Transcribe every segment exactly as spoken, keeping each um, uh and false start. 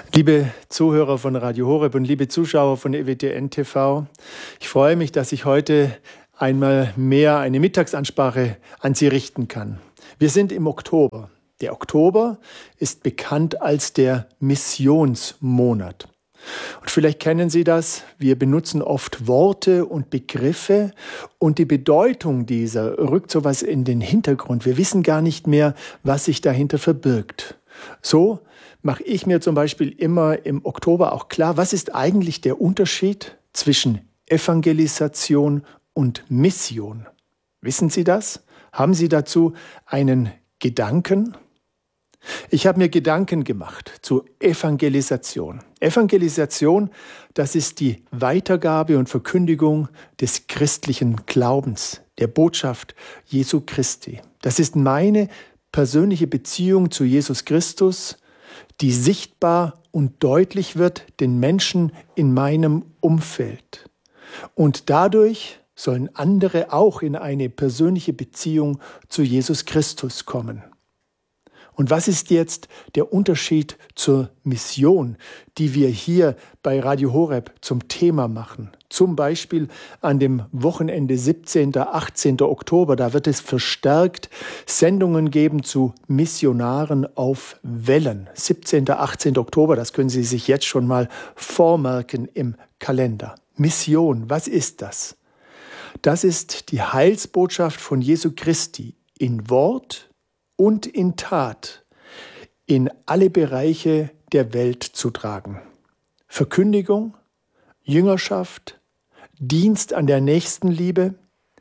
Liebe Zuhörer von Radio Horeb und liebe Zuschauer von E W T N T V, ich freue mich, dass ich heute einmal mehr eine Mittagsansprache an Sie richten kann. Wir sind im Oktober. Der Oktober ist bekannt als der Missionsmonat. Und vielleicht kennen Sie das, wir benutzen oft Worte und Begriffe und die Bedeutung dieser rückt sowas in den Hintergrund. Wir wissen gar nicht mehr, was sich dahinter verbirgt. So mache ich mir zum Beispiel immer im Oktober auch klar, was ist eigentlich der Unterschied zwischen Evangelisation und Mission? Wissen Sie das? Haben Sie dazu einen Gedanken? Ich habe mir Gedanken gemacht zu Evangelisation. Evangelisation, das ist die Weitergabe und Verkündigung des christlichen Glaubens, der Botschaft Jesu Christi. Das ist meine persönliche Beziehung zu Jesus Christus, die sichtbar und deutlich wird den Menschen in meinem Umfeld. Und dadurch sollen andere auch in eine persönliche Beziehung zu Jesus Christus kommen. Und was ist jetzt der Unterschied zur Mission, die wir hier bei Radio Horeb zum Thema machen? Zum Beispiel an dem Wochenende siebzehnten, achtzehnten Oktober, da wird es verstärkt Sendungen geben zu Missionaren auf Wellen. siebzehnten, achtzehnten Oktober, das können Sie sich jetzt schon mal vormerken im Kalender. Mission, was ist das? Das ist die Heilsbotschaft von Jesu Christi in Wort und in Tat in alle Bereiche der Welt zu tragen. Verkündigung, Jüngerschaft, Dienst an der Nächstenliebe,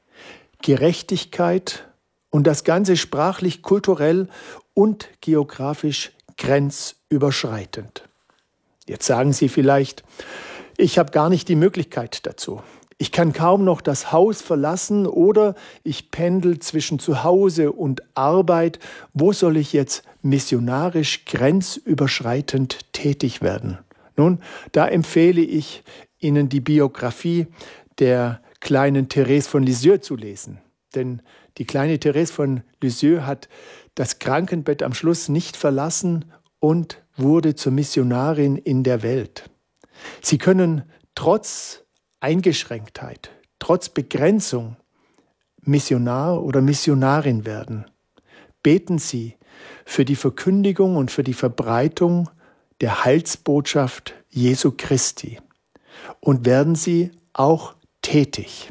Gerechtigkeit und das Ganze sprachlich, kulturell und geografisch grenzüberschreitend. Jetzt sagen Sie vielleicht, ich habe gar nicht die Möglichkeit dazu. Ich kann kaum noch das Haus verlassen oder ich pendel zwischen Zuhause und Arbeit. Wo soll ich jetzt missionarisch grenzüberschreitend tätig werden? Nun, da empfehle ich Ihnen die Biografie der kleinen Therese von Lisieux zu lesen. Denn die kleine Therese von Lisieux hat das Krankenbett am Schluss nicht verlassen und wurde zur Missionarin in der Welt. Sie können trotz Eingeschränktheit, trotz Begrenzung Missionar oder Missionarin werden. Beten Sie für die Verkündigung und für die Verbreitung der Heilsbotschaft Jesu Christi und werden Sie auch tätig.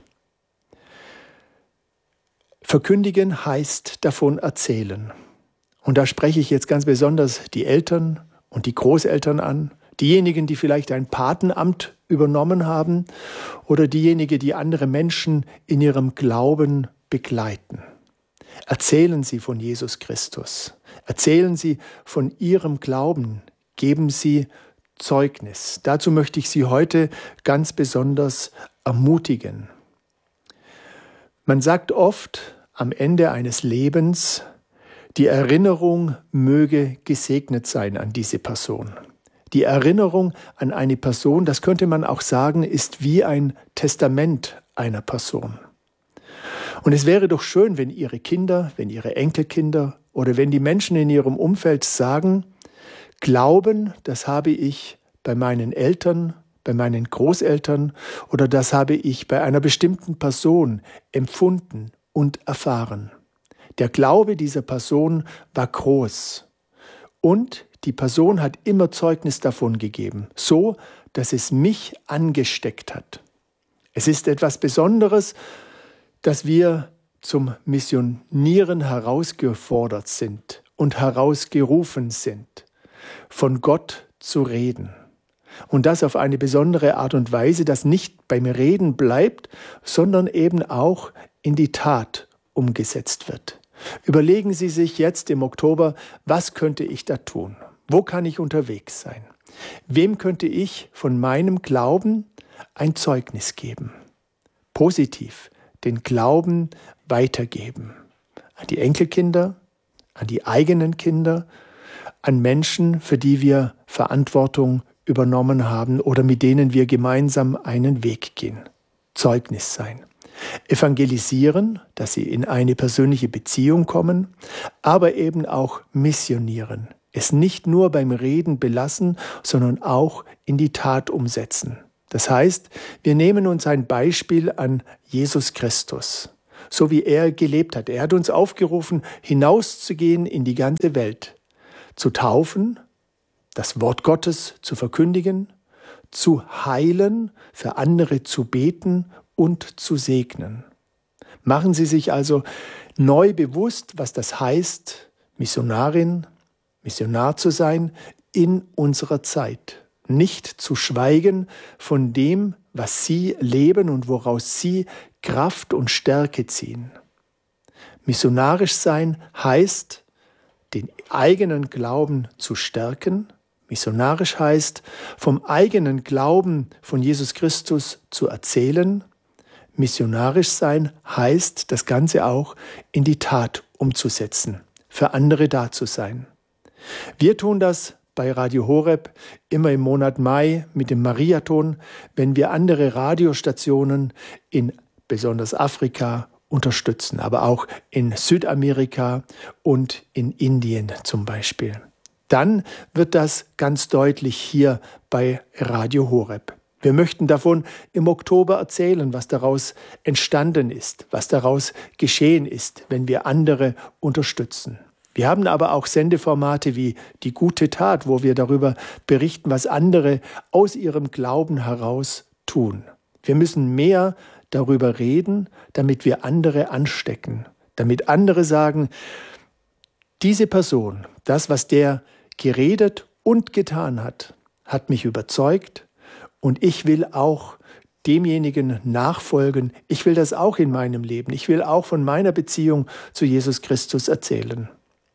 Verkündigen heißt davon erzählen. Und da spreche ich jetzt ganz besonders die Eltern und die Großeltern an, diejenigen, die vielleicht ein Patenamt übernommen haben oder diejenigen, die andere Menschen in ihrem Glauben begleiten. Erzählen Sie von Jesus Christus. Erzählen Sie von Ihrem Glauben. Geben Sie Zeugnis. Dazu möchte ich Sie heute ganz besonders ermutigen. Man sagt oft am Ende eines Lebens, die Erinnerung möge gesegnet sein an diese Person. Die Erinnerung an eine Person, das könnte man auch sagen, ist wie ein Testament einer Person. Und es wäre doch schön, wenn Ihre Kinder, wenn Ihre Enkelkinder oder wenn die Menschen in Ihrem Umfeld sagen, Glauben, das habe ich bei meinen Eltern, bei meinen Großeltern oder das habe ich bei einer bestimmten Person empfunden und erfahren. Der Glaube dieser Person war groß und die Person hat immer Zeugnis davon gegeben, so dass es mich angesteckt hat. Es ist etwas Besonderes, dass wir zum Missionieren herausgefordert sind und herausgerufen sind, von Gott zu reden. Und das auf eine besondere Art und Weise, das nicht beim Reden bleibt, sondern eben auch in die Tat umgesetzt wird. Überlegen Sie sich jetzt im Oktober, was könnte ich da tun? Wo kann ich unterwegs sein? Wem könnte ich von meinem Glauben ein Zeugnis geben? Positiv den Glauben weitergeben. An die Enkelkinder, an die eigenen Kinder, an Menschen, für die wir Verantwortung übernommen haben oder mit denen wir gemeinsam einen Weg gehen. Zeugnis sein. Evangelisieren, dass sie in eine persönliche Beziehung kommen, aber eben auch missionieren. Es nicht nur beim Reden belassen, sondern auch in die Tat umsetzen. Das heißt, wir nehmen uns ein Beispiel an Jesus Christus, so wie er gelebt hat. Er hat uns aufgerufen, hinauszugehen in die ganze Welt, zu taufen, das Wort Gottes zu verkündigen, zu heilen, für andere zu beten und zu segnen. Machen Sie sich also neu bewusst, was das heißt, Missionarin, Missionar zu sein in unserer Zeit. Nicht zu schweigen von dem, was Sie leben und woraus Sie Kraft und Stärke ziehen. Missionarisch sein heißt, den eigenen Glauben zu stärken. Missionarisch heißt, vom eigenen Glauben von Jesus Christus zu erzählen. Missionarisch sein heißt, das Ganze auch in die Tat umzusetzen, für andere da zu sein. Wir tun das bei Radio Horeb immer im Monat Mai mit dem Mariathon, wenn wir andere Radiostationen in besonders Afrika unterstützen, aber auch in Südamerika und in Indien zum Beispiel. Dann wird das ganz deutlich hier bei Radio Horeb. Wir möchten davon im Oktober erzählen, was daraus entstanden ist, was daraus geschehen ist, wenn wir andere unterstützen. Wir haben aber auch Sendeformate wie Die gute Tat, wo wir darüber berichten, was andere aus ihrem Glauben heraus tun. Wir müssen mehr darüber reden, damit wir andere anstecken, damit andere sagen, diese Person, das, was der geredet und getan hat, hat mich überzeugt und ich will auch demjenigen nachfolgen. Ich will das auch in meinem Leben. Ich will auch von meiner Beziehung zu Jesus Christus erzählen.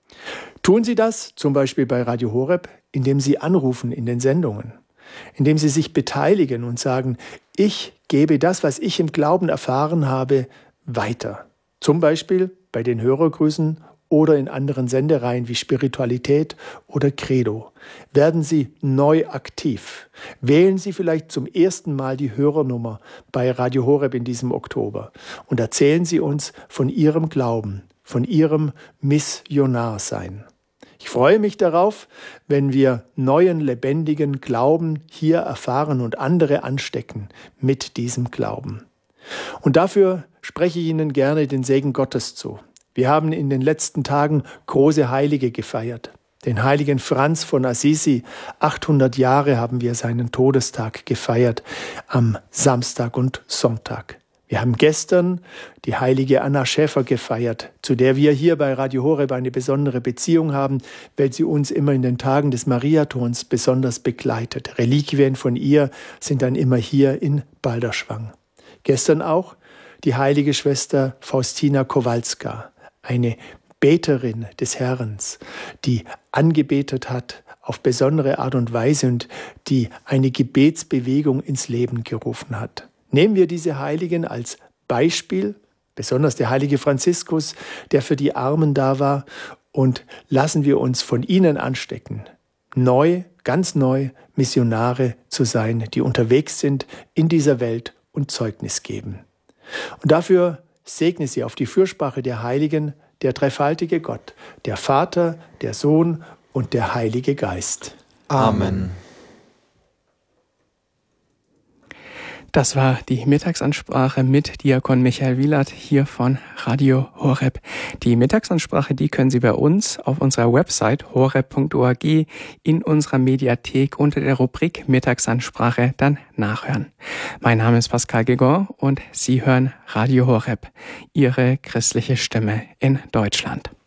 Tun Sie das zum Beispiel bei Radio Horeb, indem Sie anrufen in den Sendungen, indem Sie sich beteiligen und sagen, ich gebe das, was ich im Glauben erfahren habe, weiter. Zum Beispiel bei den Hörergrüßen oder in anderen Sendereien wie Spiritualität oder Credo. Werden Sie neu aktiv. Wählen Sie vielleicht zum ersten Mal die Hörernummer bei Radio Horeb in diesem Oktober und erzählen Sie uns von Ihrem Glauben, von Ihrem Missionarsein. Ich freue mich darauf, wenn wir neuen, lebendigen Glauben hier erfahren und andere anstecken mit diesem Glauben. Und dafür spreche ich Ihnen gerne den Segen Gottes zu. Wir haben in den letzten Tagen große Heilige gefeiert. Den heiligen Franz von Assisi, achthundert Jahre haben wir seinen Todestag gefeiert, am Samstag und Sonntag. Wir haben gestern die heilige Anna Schäfer gefeiert, zu der wir hier bei Radio Horeb eine besondere Beziehung haben, weil sie uns immer in den Tagen des Mariathons besonders begleitet. Reliquien von ihr sind dann immer hier in Balderschwang. Gestern auch die heilige Schwester Faustina Kowalska, eine Beterin des Herrn, die angebetet hat auf besondere Art und Weise und die eine Gebetsbewegung ins Leben gerufen hat. Nehmen wir diese Heiligen als Beispiel, besonders der heilige Franziskus, der für die Armen da war, und lassen wir uns von ihnen anstecken, neu, ganz neu Missionare zu sein, die unterwegs sind in dieser Welt und Zeugnis geben. Und dafür segne Sie auf die Fürsprache der Heiligen, der dreifaltige Gott, der Vater, der Sohn und der Heilige Geist. Amen. Das war die Mittagsansprache mit Diakon Michael Wielert hier von Radio Horeb. Die Mittagsansprache, die können Sie bei uns auf unserer Website horeb punkt org in unserer Mediathek unter der Rubrik Mittagsansprache dann nachhören. Mein Name ist Pascal Gegon und Sie hören Radio Horeb, Ihre christliche Stimme in Deutschland.